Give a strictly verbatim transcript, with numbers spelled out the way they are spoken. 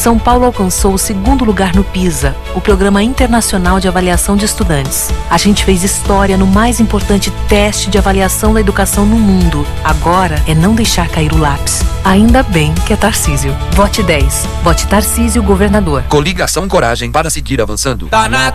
São Paulo alcançou o segundo lugar no PISA, o Programa Internacional de Avaliação de Estudantes. A gente fez história no mais importante teste de avaliação da educação no mundo. Agora é não deixar cair o lápis. Ainda bem que é Tarcísio. Vote dez. Vote Tarcísio, governador. Coligação Coragem para seguir avançando. Tá na